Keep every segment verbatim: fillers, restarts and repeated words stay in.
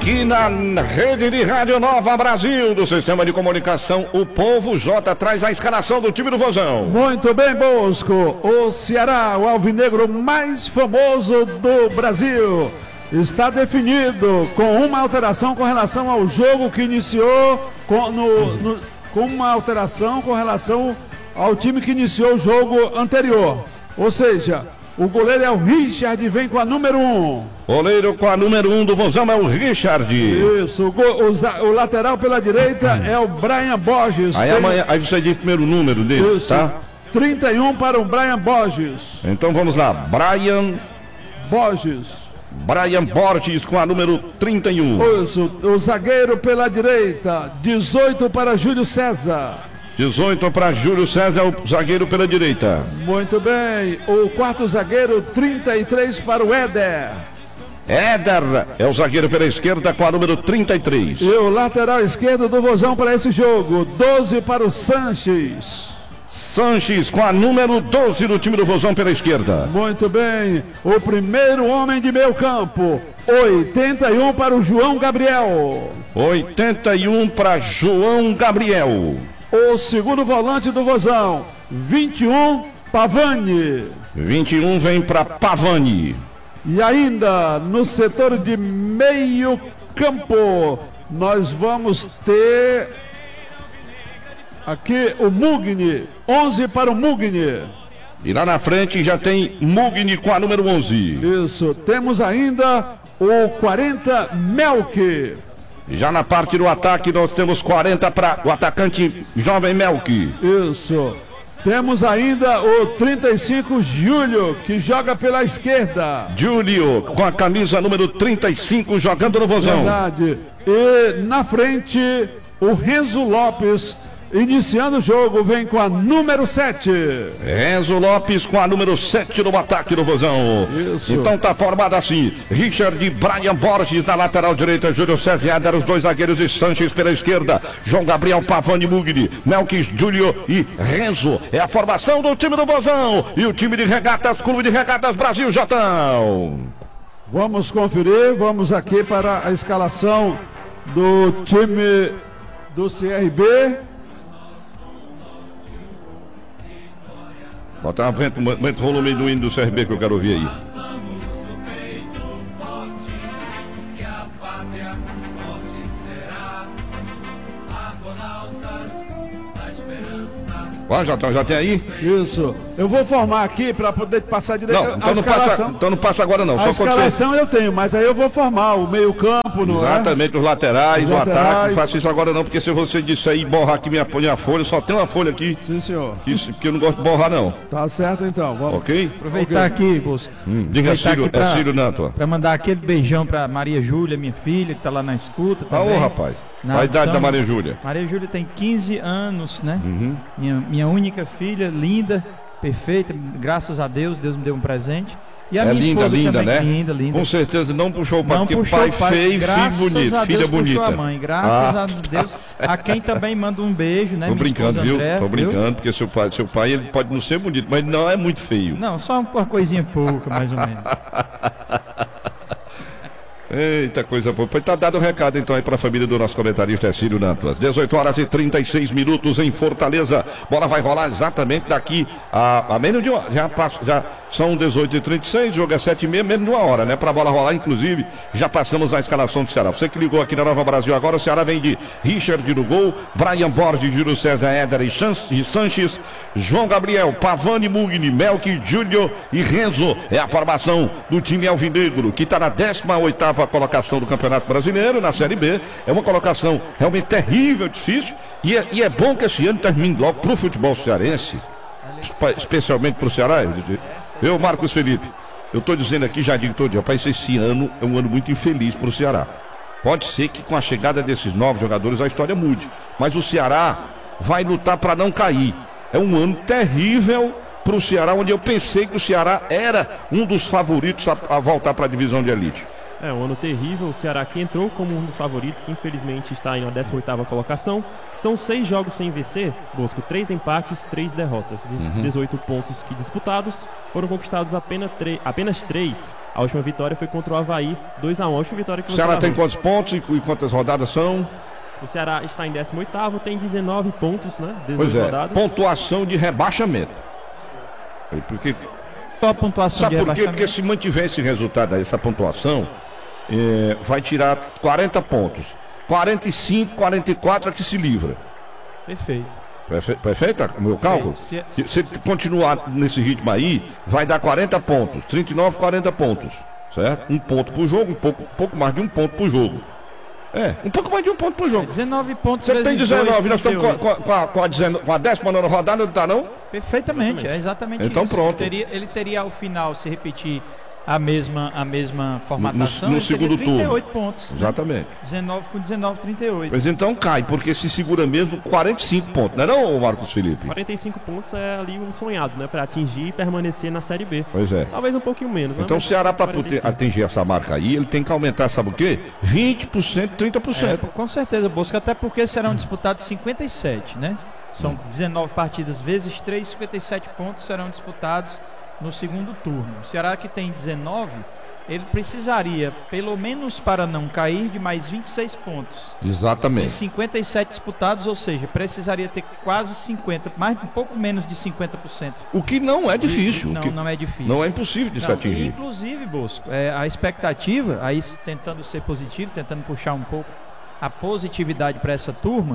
aqui na rede de Rádio Nova Brasil, do Sistema de Comunicação O Povo. J traz a escalação do time do Vozão. Muito bem, Bosco. O Ceará, o alvinegro mais famoso do Brasil, está definido com uma alteração com relação ao jogo que iniciou, com, no, no, com uma alteração com relação ao time que iniciou o jogo anterior. Ou seja, o goleiro é o Richard, vem com a número um. Goleiro com a número um do Vozão é o Richard. Isso, o, go, o, o lateral pela direita é o Brian Borges. Aí, tem... amanhã, aí você diz o primeiro número dele, Isso, tá? trinta e um para o Brian Borges. Então vamos lá, Brian Borges. Brian Borges com a número trinta e um. Isso, o zagueiro pela direita, dezoito para Júlio César. dezoito para Júlio César, o zagueiro pela direita. Muito bem, o quarto zagueiro, trinta e três para o Éder. Éder é o zagueiro pela esquerda com a número trinta e três. E o lateral esquerdo do Vozão para esse jogo, doze para o Sanches. Sanches com a número doze do time do Vozão pela esquerda. Muito bem, o primeiro homem de meio campo, oitenta e um para o João Gabriel. oitenta e um para João Gabriel. O segundo volante do Vozão, vinte e um, Pavani. vinte e um vem para Pavani. E ainda no setor de meio campo, nós vamos ter aqui o Mugni, onze para o Mugni. E lá na frente já tem Mugni com a número onze. Isso, temos ainda o quarenta, Melk. Já na parte do ataque nós temos quarenta para o atacante jovem Melk. Isso. Temos ainda o trinta e cinco, Júlio, que joga pela esquerda. Júlio com a camisa número trinta e cinco jogando no Vozão. Verdade. E na frente o Renzo Lopes, iniciando o jogo, vem com a número sete. Renzo Lopes com a número sete no ataque do Vozão. Isso. Então tá formado assim: Richard, Brian Borges na lateral direita, Júlio César, Éder, os dois zagueiros e Sanches pela esquerda, João Gabriel, Pavani, Mugni, Melquis, Júlio e Renzo. É a formação do time do Vozão. E o time de regatas, Clube de Regatas Brasil, Jotão. Vamos conferir, vamos aqui para a escalação do time do C R B. Bota um vento, vento volume do hino do C R B que eu quero ouvir aí. Ó, já, já tem aí? Isso. Eu vou formar aqui para poder passar direito. Não, então não, passa, então não passa agora não. A Só escalação você... eu tenho, mas aí eu vou formar o meio campo. No Exatamente, os laterais, os o laterais. ataque. Não faço isso agora não, porque se você disser aí borrar aqui minha, minha folha, só tem uma folha aqui. Sim, senhor. Que, que eu não gosto de borrar não. Tá certo então. Vamos. Ok? Aproveitar okay. aqui, Bosco. Hum, diga, Círio, pra, é Círio Nanto. Para mandar aquele beijão para Maria Júlia, minha filha, que tá lá na escuta. Ah, ô rapaz. A idade da Maria Júlia? Maria Júlia tem quinze anos, né? Uhum. Minha, minha única filha, linda, perfeita, graças a Deus, Deus me deu um presente. E a é minha linda, esposa linda, também, né? Linda, linda. Com certeza não puxou o pai, não porque puxou pai, o pai feio, filho bonito, a filha Deus bonita. A mãe, graças ah, a Deus, tá a quem também manda um beijo, né? Tô minha brincando, viu? André, Tô brincando, viu? porque seu pai, seu pai ele pode não ser bonito, mas não é muito feio. Não, só uma coisinha pouca, mais ou menos. Eita, coisa boa. Tá dado o recado então aí para a família do nosso comentarista Círio Nantas. dezoito horas e trinta e seis minutos em Fortaleza. Bola vai rolar exatamente daqui a, a menos de uma hora. Já, passa, já são dezoito e trinta e seis, jogo é sete e meia, menos de uma hora, né? Pra bola rolar, inclusive, já passamos a escalação do Ceará. Você que ligou aqui na Nova Brasil agora, o Ceará vem de Richard no gol, Brian Borges, Júlio César, Éder e Sanches, João Gabriel, Pavani, Mugni, Melk, Júlio e Renzo. É a formação do time alvinegro, que está na décima oitava colocação do Campeonato Brasileiro, na Série B. É uma colocação realmente terrível, difícil, e é, e é bom que esse ano termine logo pro futebol cearense, especialmente pro Ceará. Eu, Marcos Felipe, eu estou dizendo aqui, já digo todo dia, rapaz, esse ano é um ano muito infeliz pro Ceará. Pode ser que com a chegada desses novos jogadores a história mude, mas o Ceará vai lutar para não cair. É um ano terrível para o Ceará, onde eu pensei que o Ceará era um dos favoritos a, a voltar para a divisão de elite. É um ano terrível, o Ceará que entrou como um dos favoritos, infelizmente está aí na décima oitava colocação. São seis jogos sem vencer, Bosco, três empates, três derrotas. Dos uhum. dezoito pontos que disputados, foram conquistados apenas, apenas três. A última vitória foi contra o Avaí, dois a um. A última vitória que O você Ceará tem lavou. quantos pontos e quantas rodadas são? O Ceará está em décimo oitavo, tem dezenove pontos, né? dezoito Pois é, rodadas. pontuação de rebaixamento. Porque, Só a pontuação sabe de por quê? Porque rebaixamento. se mantiver esse resultado aí, essa pontuação, é, vai tirar quarenta pontos. quarenta e cinco, quarenta e quatro é que se livra. Perfeito. Perfe- Perfeito o meu cálculo? Se- Se se continuar nesse ritmo aí, vai dar quarenta pontos. trinta e nove, quarenta pontos. Certo? Um ponto por jogo, um pouco, pouco mais de um ponto por jogo. É, um pouco mais de um ponto por jogo. dezenove pontos. Você vezes tem dezenove, dois, nós estamos com, a- trinta e oito. com, a- com a, dezeno- com a décima nona rodada, não tá não? Perfeitamente, é exatamente Então isso. pronto. Ele teria, ele teria ao final, se repetir a mesma, a mesma formatação, no ele teria segundo trinta e oito turno. pontos. né? Exatamente. dezenove com dezenove, trinta e oito. Pois então cai, porque se segura mesmo quarenta e cinco pontos, não é não, Marcos Felipe? quarenta e cinco pontos é ali o sonhado, né? Para atingir e permanecer na Série B. Pois é. Talvez um pouquinho menos, né? Então o Mas Ceará, para quarenta e cinco. atingir essa marca aí, ele tem que aumentar, sabe o quê? vinte por cento, trinta por É, cento. com certeza, Bosco, até porque serão disputados cinquenta e sete, né? São dezenove partidas vezes três, cinquenta e sete pontos serão disputados no segundo turno. O Ceará, que tem dezenove, ele precisaria, pelo menos para não cair, de mais vinte e seis pontos. De Exatamente. cinquenta e sete disputados, ou seja, precisaria ter quase cinquenta, mais um pouco menos de cinquenta por cento. O que não é difícil. o Não, que não é difícil. não é impossível de se Não, atingir. Inclusive, Bosco, é, a expectativa, aí tentando ser positivo, tentando puxar um pouco a positividade para essa turma,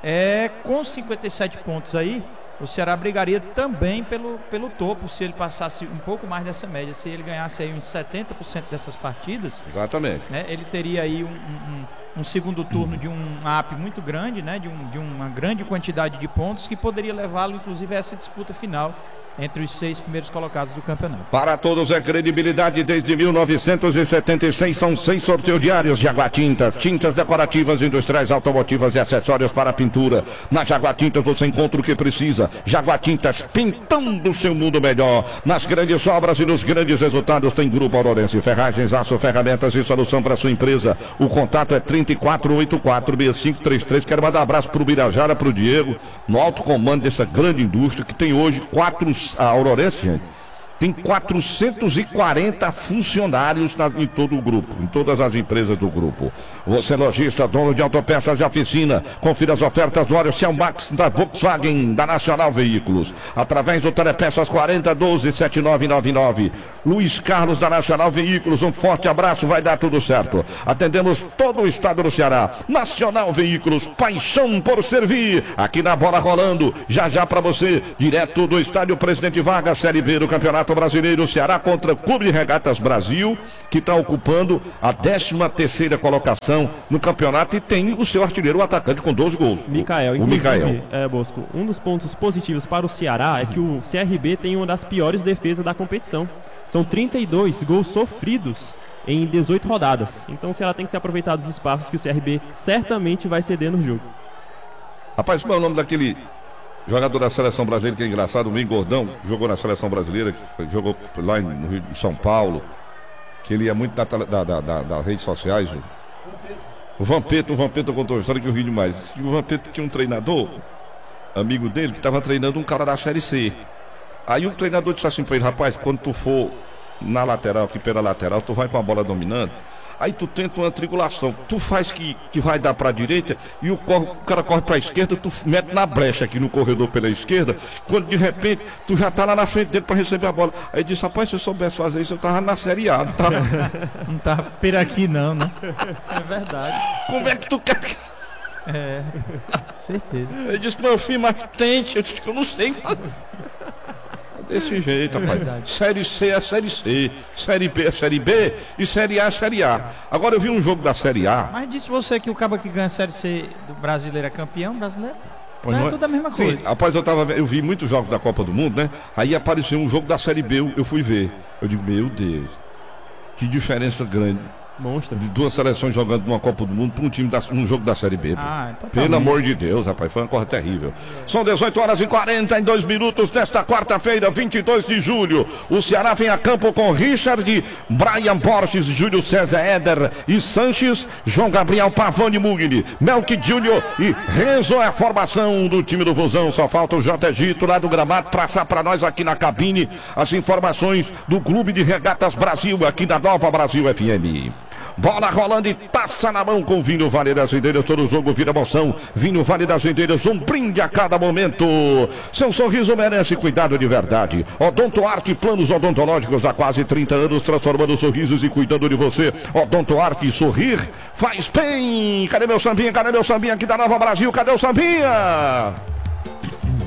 é com cinquenta e sete pontos aí, o Ceará brigaria também pelo, pelo topo, se ele passasse um pouco mais dessa média, se ele ganhasse aí uns setenta por cento dessas partidas, Exatamente. né, ele teria aí um, um, um segundo turno de um A P muito grande, né, de, um, de uma grande quantidade de pontos que poderia levá-lo inclusive a essa disputa final entre os seis primeiros colocados do campeonato. Para todos é credibilidade desde mil novecentos e setenta e seis. São seis sorteios diários. Jaguar Tintas, tintas decorativas, industriais, automotivas e acessórios para pintura. Na Jaguar Tintas você encontra o que precisa. Jaguar Tintas, pintando o seu mundo melhor. Nas grandes obras e nos grandes resultados tem Grupo Aurorense Ferragens, Aço, Ferramentas e solução para sua empresa. O contato é trinta e quatro, oitenta e quatro, sessenta e cinco trinta e três. Quero mandar um abraço para o Birajara, para o Diego, no alto comando dessa grande indústria que tem hoje quatro. A Aurorense, gente, tem quatrocentos e quarenta funcionários na, em todo o grupo, em todas as empresas do grupo. Você, lojista, dono de autopeças e oficina, confira as ofertas do óleo Shell Max da Volkswagen, da Nacional Veículos, através do Telepeças quarenta, doze, setenta e nove noventa e nove. Luiz Carlos, da Nacional Veículos, um forte abraço, vai dar tudo certo. Atendemos todo o estado do Ceará. Nacional Veículos, paixão por servir. Aqui na Bola Rolando, já já para você, direto do estádio Presidente Vargas, Série B do Campeonato Brasileiro, Ceará contra Clube de Regatas Brasil, que está ocupando a décima terceira colocação no campeonato e tem o seu artilheiro, o atacante, com doze gols. Mikael, o inclusive, Mikael. é, Bosco, um dos pontos positivos para o Ceará é que o C R B tem uma das piores defesas da competição. São trinta e dois gols sofridos em dezoito rodadas. Então o Ceará tem que se aproveitar dos espaços que o C R B certamente vai ceder no jogo. Rapaz, como é o nome daquele jogador da seleção brasileira que é engraçado, meio gordão, jogou na seleção brasileira, que foi- jogou lá em- no Rio de São Paulo, que ele é muito da, tele- da, da- da- das redes sociais. O, o Vampeta, o Vampeta contou uma história que eu ri demais. Diz que o Vampeta tinha um treinador, amigo dele, que estava treinando um cara da Série C. Aí o treinador disse assim pra ele: rapaz, quando tu for na lateral, aqui pela lateral, tu vai com a bola dominando. Aí tu tenta uma triangulação, tu faz que, que vai dar pra direita e o, corre, o cara corre pra esquerda, tu mete na brecha aqui no corredor pela esquerda, quando de repente tu já tá lá na frente dele pra receber a bola. Aí disse: rapaz, se eu soubesse fazer isso, eu tava na Série A, tá? Não tá por aqui não, né? É verdade. Como é que tu quer que... É, certeza. Ele disse: meu filho, mas tente. Eu disse que eu não sei fazer. Desse jeito, rapaz. Série C é Série C, Série B é Série B e Série A é Série A. Agora eu vi um jogo da Série A. Mas disse você que o cabo que ganha a Série C do brasileiro é campeão brasileiro? Pois Não, não é é? tudo a mesma Sim, coisa. rapaz, eu, tava, eu vi muitos jogos da Copa do Mundo, né? Aí apareceu um jogo da Série B, eu, eu fui ver. Eu digo: meu Deus, que diferença grande Monstro. De duas seleções jogando numa Copa do Mundo para um time da, num jogo da Série B. Ah, totalmente. Pelo amor de Deus, rapaz, foi uma coisa terrível. São dezoito horas e quarenta e dois minutos desta quarta-feira, vinte e dois de julho. O Ceará vem a campo com Richard, Brian Borges, Júlio César Éder e Sanches, João Gabriel, Pavani Mugni, Melk Júnior e Renzo. É a formação do time do Vozão. Só falta o J. Gito lá do gramado passar para nós aqui na cabine as informações do Clube de Regatas Brasil, aqui da Nova Brasil F M. Bola rolando e taça na mão com Vinho Vale das Videiras. Todo jogo vira emoção. Vinho Vale das Videiras, um brinde a cada momento. Seu sorriso merece cuidado de verdade. Odonto Arte, planos odontológicos há quase trinta anos, transformando sorrisos e cuidando de você. Odonto Arte, sorrir faz bem. Cadê meu sambinha? Cadê meu sambinha aqui da Nova Brasil? Cadê o sambinha?